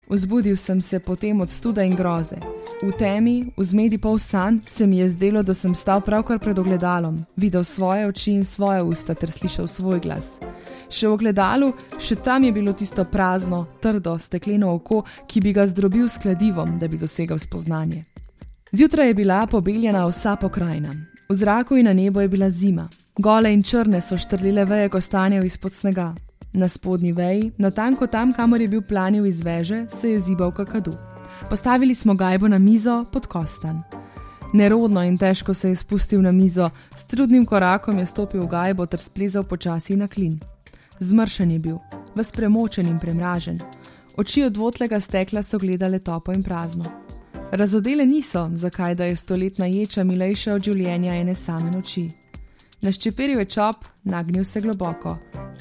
Vzbudil sem se potem od studa in groze. V temi, v zmedi pol san, se mi je zdelo, da sem stal pravkar pred ogledalom, videl svoje oči in svoje usta ter slišal svoj glas. Še v ogledalu, še tam je bilo tisto prazno, trdo, stekleno oko, ki bi ga zdrobil s kladivom, da bi dosegal spoznanje. Zjutraj je bila pobeljena vsa pokrajina. V zraku in na nebu je bila zima. Gole in črne so štrlile veje kostanjev izpod snega. Na spodnji veji, natanko tam, kamor je bil planil iz veže, se je zibal kakadu. Postavili smo gajbo na mizo pod kostan. Nerodno in težko se je spustil na mizo, s trudnim korakom je stopil v gajbo ter splezal počasi na klin. Zmršen je bil, ves premočen in premražen. Oči od votlega stekla so gledale topo in prazno. Razodele niso, zakaj da je stoletna ječa milejša od življenja ene same noči. Naščeperil je čop, nagnil se globoko.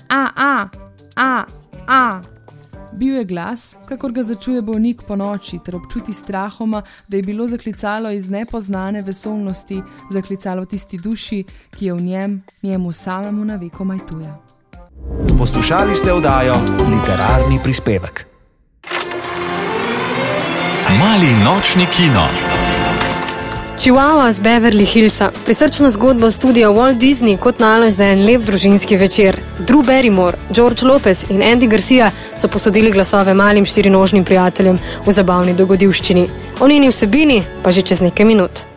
Bil je glas, kakor ga začuje bolnik po noči, ter občuti strahoma, da je bilo zaklicalo iz nepoznane vesolnosti, zaklicalo tisti duši, ki je v njemu samemu na vekomaj tuja. Poslušali ste oddajo Literarni prispevek. Mali nočni kino. Chihuahua z Beverly Hillsa, prisrčna zgodba studia Walt Disney kot nalož za en lep družinski večer. Drew Barrymore, George Lopez in Andy Garcia so posodili glasove malim štirinožnim prijateljem v zabavni dogodivščini. O njeni vsebini pa že čez nekaj minut.